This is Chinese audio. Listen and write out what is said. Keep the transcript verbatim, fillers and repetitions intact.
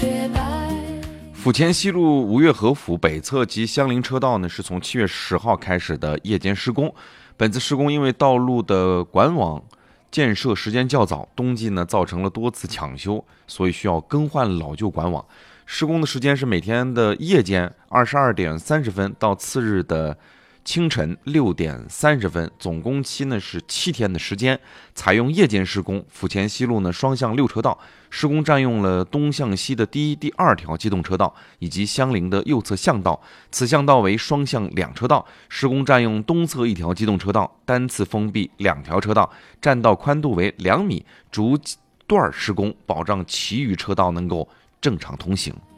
府前西路吴越河府北侧及相邻车道呢，是从七月十号开始的夜间施工。本次施工因为道路的管网建设时间较早，冬季呢造成了多次抢修，所以需要更换老旧管网。施工的时间是每天的夜间二十二点三十分到次日的清晨六点三十分，总工期呢是七天的时间，采用夜间施工。府前西路呢双向六车道，施工占用了东向西的第一、第二条机动车道以及相邻的右侧巷道，此巷道为双向两车道，施工占用东侧一条机动车道，单次封闭两条车道，占道宽度为两米，逐段施工，保障其余车道能够正常通行。